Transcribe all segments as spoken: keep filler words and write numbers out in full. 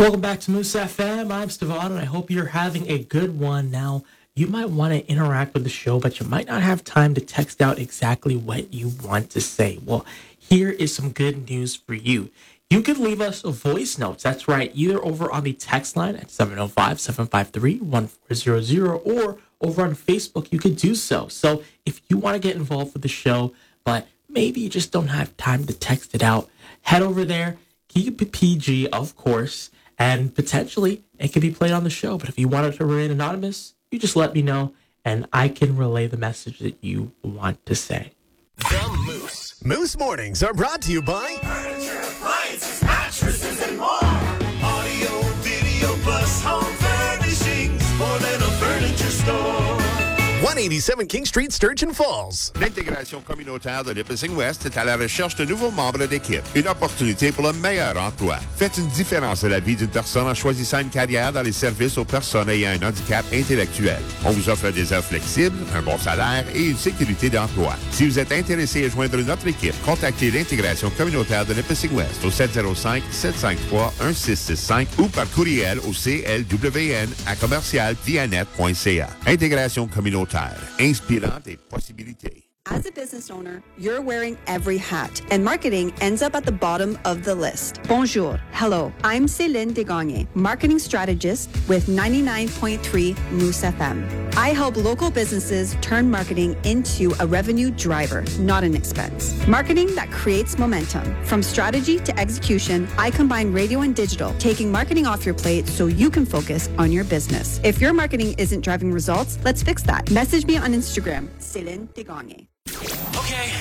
Welcome back to Moose F M. I'm Stevan, and I hope you're having a good one. Now, you might want to interact with the show, but you might not have time to text out exactly what you want to say. Well, here is some good news for you. You can leave us a voice notes. That's right, either over on the text line at seven oh five, seven five three, one four zero zero or over on Facebook, you could do so. So if you want to get involved with the show, but maybe you just don't have time to text it out, head over there, keep it P G, of course, and potentially it can be played on the show. But if you want it to remain anonymous, you just let me know, and I can relay the message that you want to say. The Moose. Moose Mornings are brought to you by Furniture, appliances, mattresses, and more. Audio, video, plus home furnishings. More than a furniture store. one eighty-seven King Street, Sturgeon Falls. L'intégration communautaire de l'Ipissing West est à la recherche de nouveaux membres d'équipe. Une opportunité pour le meilleur emploi. Faites une différence à la vie d'une personne en choisissant une carrière dans les services aux personnes ayant un handicap intellectuel. On vous offre des heures flexibles, un bon salaire et une sécurité d'emploi. Si vous êtes intéressé à joindre notre équipe, contactez l'intégration communautaire de l'Ipissing West au sept zéro cinq, sept cinq trois, un six six cinq ou par courriel au C L W N à commercial vianet point c a. Intégration communautaire. Inspirant des possibilités. As a business owner, you're wearing every hat, and marketing ends up at the bottom of the list. Bonjour. Hello. I'm Céline Desgagne, marketing strategist with ninety-nine point three Moose F M. I help local businesses turn marketing into a revenue driver, not an expense. Marketing that creates momentum. From strategy to execution, I combine radio and digital, taking marketing off your plate so you can focus on your business. If your marketing isn't driving results, let's fix that. Message me on Instagram, Céline Desgagne. Okay,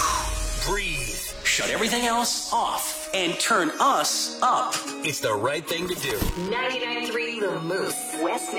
breathe. Shut everything else off and turn us up. It's the right thing to do. ninety-nine point three The Moose, West